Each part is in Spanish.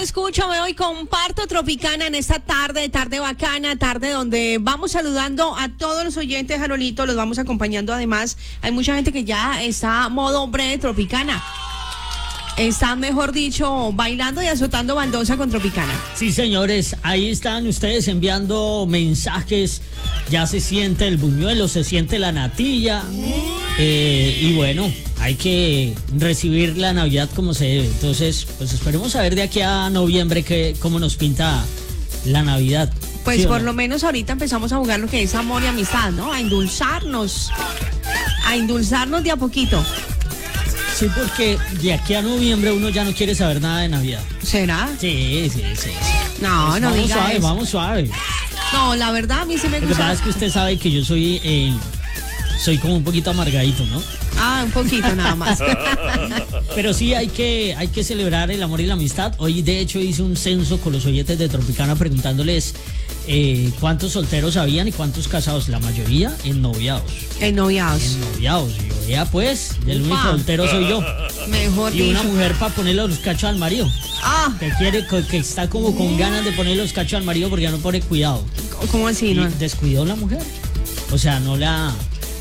escucho, veo y comparto Tropicana en esta tarde bacana, tarde donde vamos saludando a todos los oyentes, Jarolito, los vamos acompañando. Además, hay mucha gente que ya está a modo hombre de Tropicana. Está, mejor dicho, bailando y azotando baldosa con Tropicana. Sí, señores, ahí están ustedes enviando mensajes. Ya se siente el buñuelo, se siente la natilla. Y bueno, hay que recibir la Navidad como se debe. Entonces, pues esperemos a ver de aquí a noviembre cómo nos pinta la Navidad. Pues ¿Sí, por no? lo menos ahorita empezamos a jugar lo que es amor y amistad, ¿no? A endulzarnos de a poquito. Sí, porque de aquí a noviembre uno ya no quiere saber nada de Navidad. ¿Será? Sí. No, Pues no vamos diga suave, eso. vamos suave. No, la verdad a mí sí me Lo que pasa gusta. es que usted sabe que yo soy como un poquito amargadito, ¿no? Ah, un poquito nada más. Pero sí hay que celebrar el amor y la amistad. Hoy de hecho hice un censo con los oyentes de Tropicana preguntándoles cuántos solteros habían y cuántos casados. La mayoría en noviados. En noviados. En noviados. Y yo, ya pues, el único Upa. soltero soy yo. Mejor Y una dicho. mujer para ponerle los cachos al marido. Ah, Que está como con ganas de ponerle los cachos al marido porque ya no pone cuidado. ¿cómo así? Y No? descuidó la mujer. O sea, no la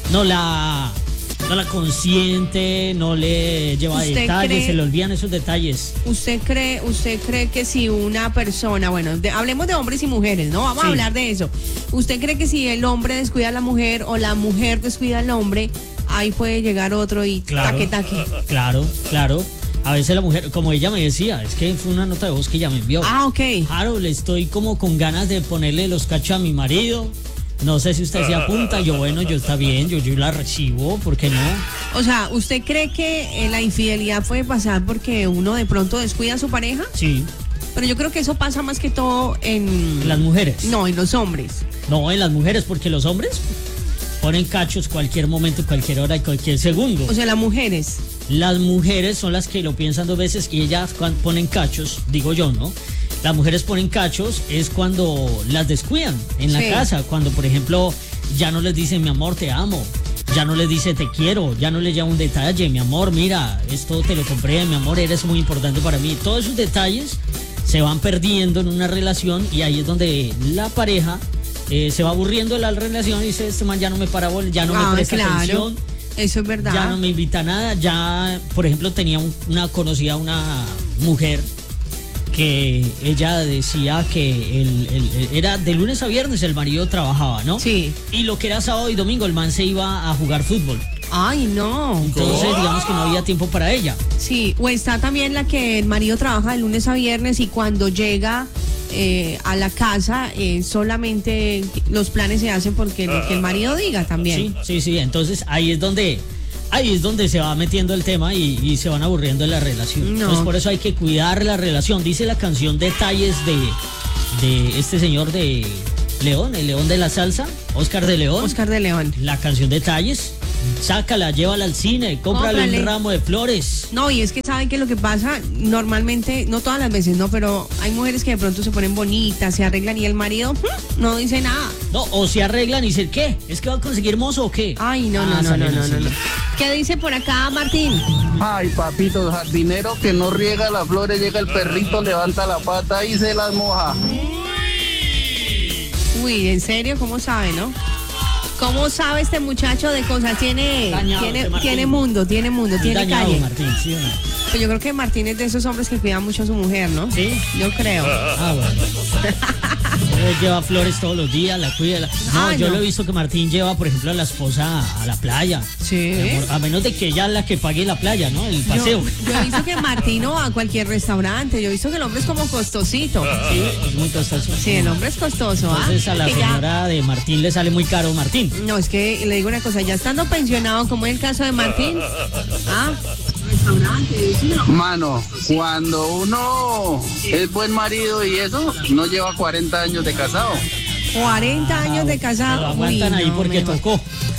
consiente, no le lleva ¿Usted detalles, cree? se le olvidan esos detalles. ¿Usted cree que si una persona, bueno, hablemos de hombres y mujeres, ¿no? Vamos a Sí. hablar de eso. ¿Usted cree que si el hombre descuida a la mujer o la mujer descuida al hombre, ahí puede llegar otro y taque? Claro. A veces la mujer, como ella me decía, es que fue una nota de voz que ella me envió. Ah, ok. Harold, estoy como con ganas de ponerle los cachos a mi marido. No sé si usted se apunta. Yo está bien, yo la recibo, ¿por qué no? O sea, ¿usted cree que la infidelidad puede pasar porque uno de pronto descuida a su pareja? Sí, Pero yo creo que eso pasa más que todo en las mujeres. No, en los hombres. No, en las mujeres, porque los hombres ponen cachos cualquier momento, cualquier hora y cualquier segundo. O sea, las mujeres. Las mujeres son las que lo piensan dos veces y ellas ponen cachos, digo yo, ¿no? Las mujeres ponen cachos es cuando las descuidan en la Sí. casa, cuando por ejemplo ya no les dicen mi amor, te amo, ya no les dice te quiero, ya no les lleva un detalle, mi amor, mira, esto te lo compré, mi amor, eres muy importante para mí. Todos esos detalles se van perdiendo en una relación y ahí es donde la pareja se va aburriendo de la relación y dice, este man ya no me para bola, ya no me presta atención. Eso es verdad. Ya no me invita a nada, ya, por ejemplo, tenía una mujer que ella decía que era de lunes a viernes el marido trabajaba, ¿no? Sí. Y lo que era sábado y domingo el man se iba a jugar fútbol. Ay, no. Entonces, digamos que no había tiempo para ella. Sí, o está también la que el marido trabaja de lunes a viernes y cuando llega a la casa solamente los planes se hacen porque lo que el marido diga también. Sí. Entonces, ahí es donde se va metiendo el tema y se van aburriendo de la relación. No. Entonces, por eso hay que cuidar la relación. Dice la canción Detalles de este señor de León, el León de la Salsa, Oscar de León. Oscar de León. La canción Detalles, sácala, llévala al cine, cómprale un ramo de flores. No, y es que saben que lo que pasa normalmente, no todas las veces, no, pero hay mujeres que de pronto se ponen bonitas, se arreglan y el marido no dice nada. No, o se arreglan y dicen, ¿qué? ¿Es que va a conseguir mozo o qué? Ay, no. Salen así. ¿Qué dice por acá, Martín? Ay, papito, jardinero que no riega las flores, llega el perrito, levanta la pata y se las moja. Uy, ¿en serio? ¿Cómo sabe, no? ¿Cómo sabe este muchacho de cosas? Dañado, Tiene mundo, tiene Dañado, calle. Martín, ¿sí o no? Pues yo creo que Martín es de esos hombres que cuidan mucho a su mujer, ¿no? ¿Sí? Yo creo. Ah, bueno. Él lleva flores todos los días, la cuida. No, yo no. lo he visto que Martín lleva, por ejemplo, a la esposa a la playa. Sí. A menos de que ella es la que pague la playa, ¿no? El paseo. Yo he visto que Martín no va a cualquier restaurante. Yo he visto que el hombre es como costosito. Sí, es muy costoso. Sí, el hombre es costoso. Entonces a la Que ya- señora de Martín le sale muy caro Martín. No, es que le digo una cosa, ya estando pensionado, como es el caso de Martín, restaurante, sí, no. Mano, cuando uno es buen marido y eso, no lleva 40 años de casado. 40 años de Lo casado. aguantan Uy, ahí no, porque mejor. tocó.